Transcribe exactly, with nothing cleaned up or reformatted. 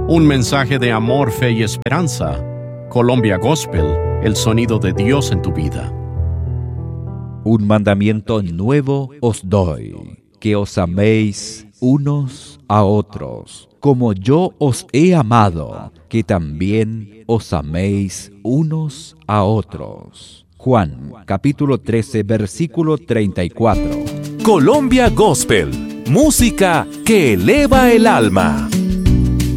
Un mensaje de amor, fe y esperanza. Colombia Gospel, el sonido de Dios en tu vida. Un mandamiento nuevo os doy, que os améis unos a otros, como yo os he amado, que también os améis unos a otros. Juan, capítulo trece, versículo treinta y cuatro. Colombia Gospel, música que eleva el alma.